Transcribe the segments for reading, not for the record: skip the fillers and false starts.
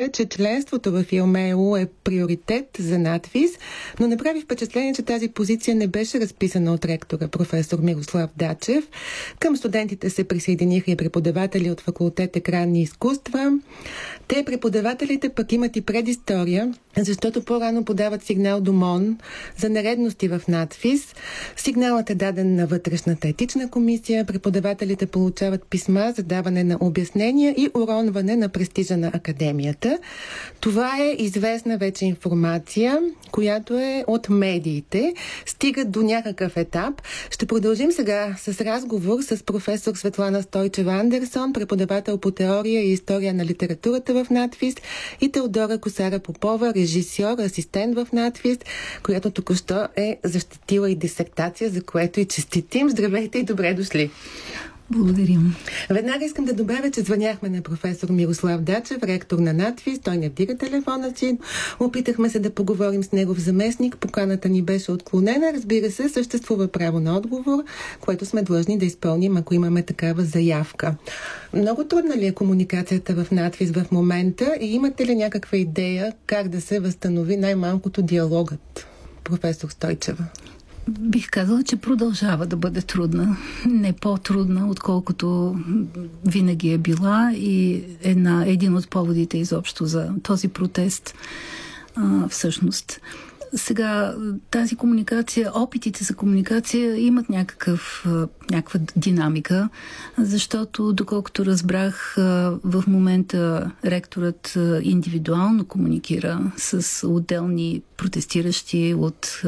каза, че членството във Филмео е приоритет за надвис, но направи впечатление, че тази позиция не беше разписана от ректора професор Мирослав Дачев. Към студентите се присъединиха и преподаватели от факултет Екранни изкуства. Те, преподавателите, пък имат и предистория, защото по-рано подават сигнал до МОН за нередности в надвис. Сигналът е даден на вътрешната етична комисия. Преподавателите получават писма за даване на обяснения и уронване на престижа на академията. Това е известна вече информация, която е от медиите. Стигат до някакъв етап. Ще продължим сега с разговор с професор Светлана Стойчева-Андерсон, преподавател по теория и история на литературата в надвис, и Теодора Косара Попова, режисьор, асистент в надвис, която току-що е защитила и дисертация, за което и честитим. Здравейте и добре дошли! Благодарим. Веднага искам да добавя, че звъняхме на професор Мирослав Дачев, ректор на надвис. Той не вдига телефона си. Опитахме се да поговорим с негов заместник. Поканата ни беше отклонена. Разбира се, съществува право на отговор, което сме длъжни да изпълним, ако имаме такава заявка. Много трудна ли е комуникацията в надвис в момента и имате ли някаква идея как да се възстанови най-малкото диалогът, професор Стойчева? Бих казала, че продължава да бъде трудна. Не по-трудна, отколкото винаги е била, и един от поводите изобщо за този протест всъщност. Сега тази комуникация, опитите за комуникация имат някаква динамика, защото, доколкото разбрах, в момента ректорът индивидуално комуникира с отделни протестиращи от,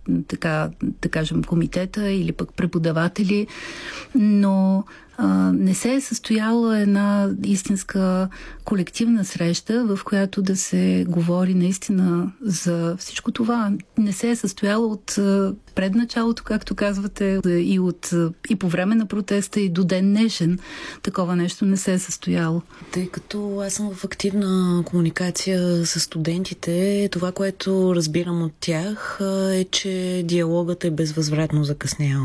да кажем, комитета или пък преподаватели, но не се е състояла една истинска колективна среща, в която да се говори наистина за всичко това. Не се е състояла от предначалото, както казвате, и по време на протеста, и до ден днешен. Такова нещо не се е състояло. Тъй като аз съм в активна комуникация с студентите, това, което разбирам от тях, е, че диалогът е безвъзвратно закъснял.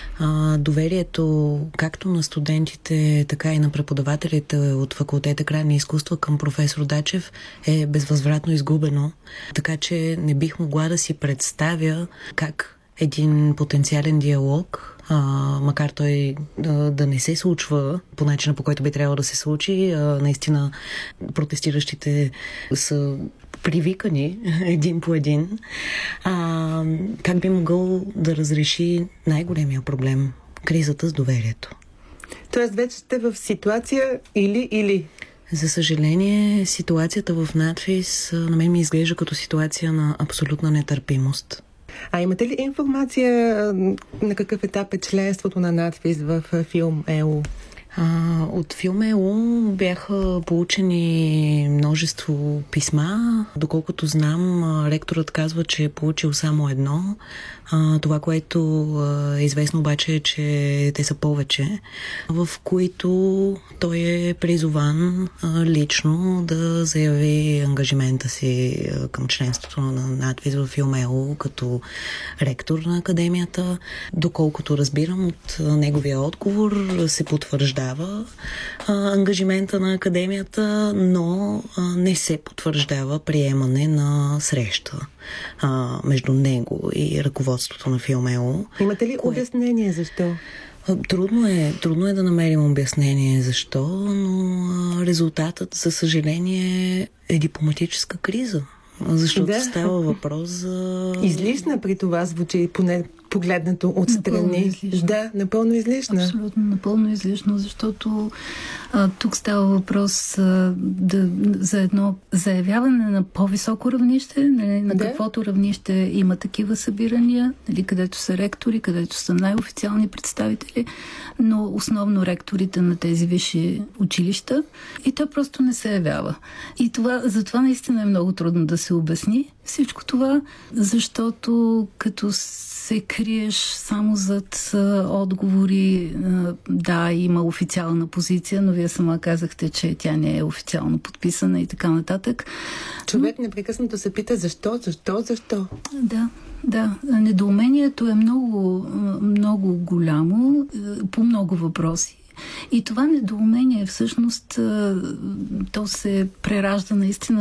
Доверието както на студентите, така и на преподавателите от факултета Екранни изкуства към професор Дачев е безвъзвратно изгубено. Така че не бих могла да си представя как един потенциален диалог, макар той да не се случва по начина, по който би трябвало да се случи, наистина протестиращите са привикани един по един, как би могъл да разреши най-големия проблем – кризата с доверието. Тоест вече сте в ситуация или? За съжаление, ситуацията в надвис на мен ми изглежда като ситуация на абсолютна нетърпимост. А имате ли информация на какъв етап е членството на надвис в Филмео? От Филмео бяха получени множество писма. Доколкото знам, ректорът казва, че е получил само едно. Това, което е известно обаче, е, че те са повече, в които той е призован лично да заяви ангажимента си към членството на надвис в Филмео като ректор на академията. Доколкото разбирам от неговия отговор, се потвърждава ангажимента на академията, но не се потвърждава приемане на среща между него и ръководството на Филмео. Имате ли обяснение защо? Трудно е да намерим обяснение защо, но резултатът, за съжаление, е дипломатическа криза. Защото става въпрос за... Излишна при това звучи, поне погледнато отстрани. Напълно излишна. Абсолютно напълно излишно, защото тук става въпрос за едно заявяване на по-високо равнище, на каквото равнище има такива събирания, където са ректори, където са най-официални представители, но основно ректорите на тези висши училища, и той просто не се явява. И затова наистина е много трудно да се обясни всичко това, защото като се криеш само зад отговори, има официална позиция, но вие сама казахте, че тя не е официално подписана и така нататък. Човек непрекъснато се пита защо? Да, недоумението е много, много голямо по много въпроси. И това недоумение всъщност то се преражда наистина